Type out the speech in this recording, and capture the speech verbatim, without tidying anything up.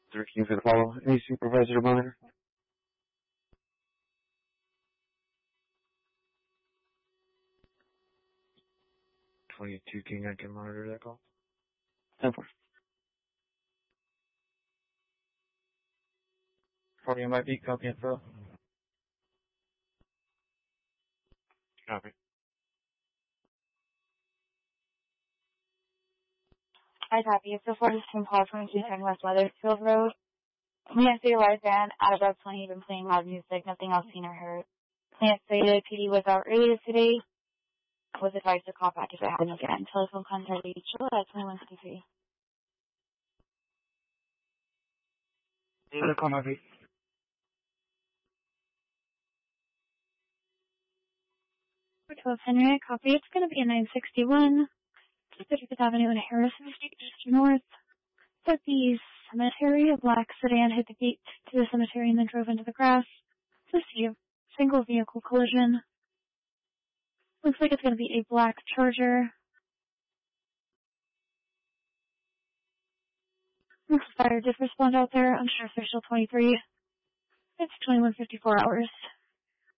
thirteen for the follow. Any supervisor to monitor? twenty-two King, I can monitor that call. ten four. forty might be copy info. Copy. I copy. It's the forty from Paul from Eastern West Weathersfield Road. Plant three large band out of Route twenty, been playing loud music, nothing else seen or heard. Plant three, P D was out earlier today. Was advised to call back if it happened again. Telephone contact Rachel at twenty-one fifty-three. Look on my feet. twelve Henry, copy. It's going to be a nine sixty-one. fifty-fifth Avenue and Harrison Street, just north. At the cemetery, a black sedan hit the gate to the cemetery and then drove into the grass. To see a single vehicle collision. Looks like it's going to be a black Charger. Looks fire did respond out there. I'm sure official twenty-three. It's twenty-one fifty-four hours.